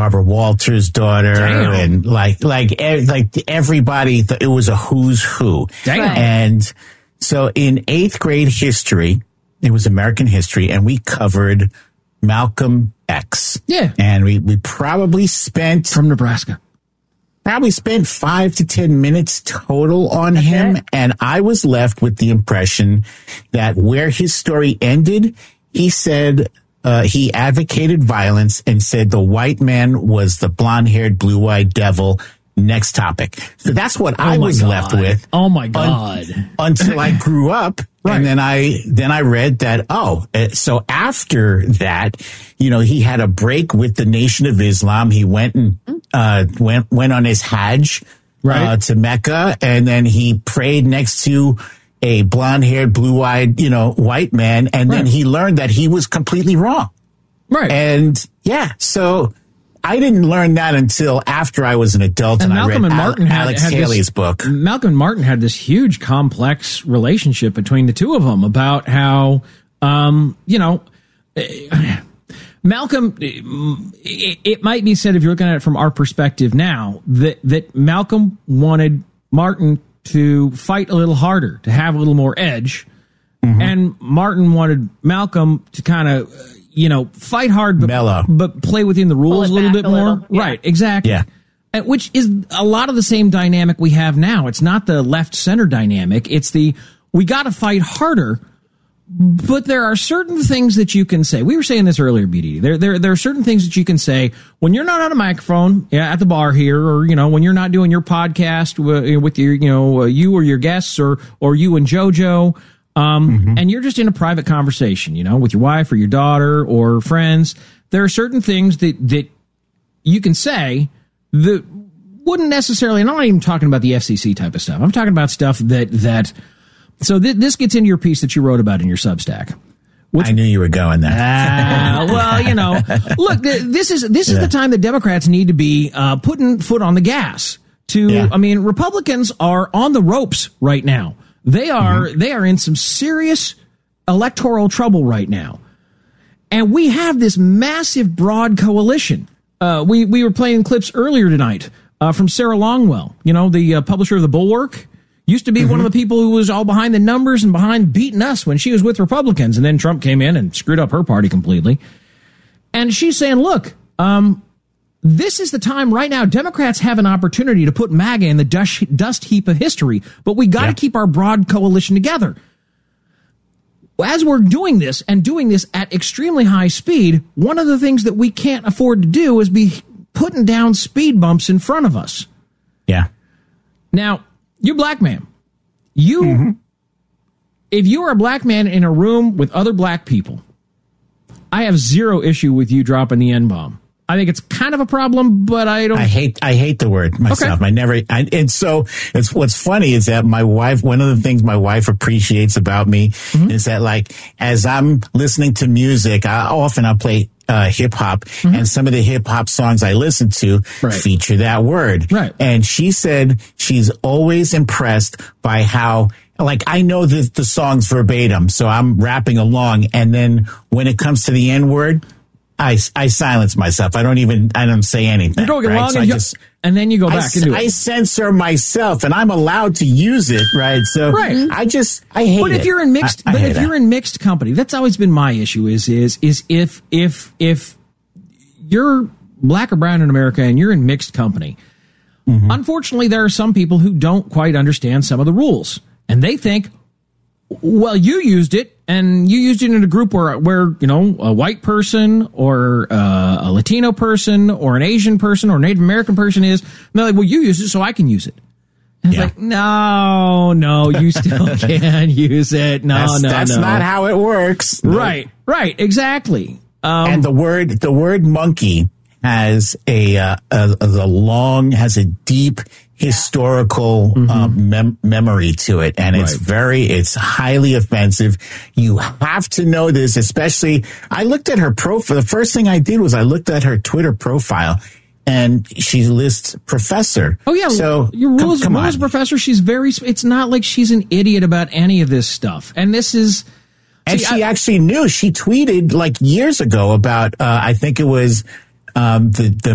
Barbara Walters' daughter. Damn. And like everybody, it was a who's who. Damn. And so in 8th grade history, it was American history, and we covered Malcolm X. Yeah. And we probably spent From Nebraska. 5 to 10 minutes total on him. And I was left with the impression that where his story ended, he said he advocated violence and said the white man was the blonde-haired, blue-eyed devil. Next topic. So that's what I was left with. Oh my God. Until I grew up. Right. And then I read that, so after that, he had a break with the Nation of Islam. He went and went on his Hajj to Mecca, and then he prayed next to a blonde-haired, blue-eyed, white man, and then he learned that he was completely wrong. Right. And so I didn't learn that until after I was an adult and I read Alex Haley's book. Malcolm and Martin had this huge, complex relationship between the two of them about how, Malcolm, it might be said, if you're looking at it from our perspective now, that Malcolm wanted Martin to fight a little harder, to have a little more edge. Mm-hmm. And Martin wanted Malcolm to kind of, fight hard, but play within the rules a little bit more. Yeah. Right, exactly. Yeah. Which is a lot of the same dynamic we have now. It's not the left-center dynamic. It's we got to fight harder, but there are certain things that you can say. We were saying this earlier, BD. There are certain things that you can say when you're not on a microphone at the bar here, or, when you're not doing your podcast with your, you or your guests or you and JoJo. And you're just in a private conversation, with your wife or your daughter or friends. There are certain things that you can say that wouldn't necessarily, and I'm not even talking about the FCC type of stuff. I'm talking about stuff so this gets into your piece that you wrote about in your Substack. I knew you were going there. Look, this is the time that Democrats need to be putting foot on the gas. Republicans are on the ropes right now. They are in some serious electoral trouble right now. And we have this massive broad coalition. We were playing clips earlier tonight from Sarah Longwell, the publisher of The Bulwark. Used to be one of the people who was all behind the numbers and behind beating us when she was with Republicans. And then Trump came in and screwed up her party completely. And she's saying, look, this is the time right now. Democrats have an opportunity to put MAGA in the dust heap of history, but we got to keep our broad coalition together. As we're doing this and doing this at extremely high speed, one of the things that we can't afford to do is be putting down speed bumps in front of us. Yeah. Now, you're a black man. If you are a black man in a room with other black people, I have zero issue with you dropping the N-bomb. I think it's kind of a problem, but I don't. I hate the word myself. Okay. And so it's what's funny is that my wife. One of the things my wife appreciates about me is that, like, as I'm listening to music, I'll play hip hop, and some of the hip hop songs I listen to feature that word. Right. And she said she's always impressed by how. Like, I know the songs verbatim, so I'm rapping along, and then when it comes to the N word, I silence myself. I don't say anything. You don't get along, and then you go back into it. I censor myself, and I'm allowed to use it, right? So I hate it. But if you're in mixed, you're in mixed company, that's always been my issue. Is if you're black or brown in America and you're in mixed company, unfortunately, there are some people who don't quite understand some of the rules, and they think, well, you used it. And you used it in a group where a white person or a Latino person or an Asian person or a Native American person is. And they're like, well, you used it, so I can use it. And it's like, no, you still can't use it. That's not how it works. Right, exactly. And the word monkey has a deep historical memory to it, and it's highly offensive. You have to know this, especially. I looked at her profile. The first thing I did was I looked at her Twitter profile, and she lists professor. Oh yeah, so your rules professor. She's very. It's not like she's an idiot about any of this stuff, and this is. And she actually knew. She tweeted like years ago about. I think it was. The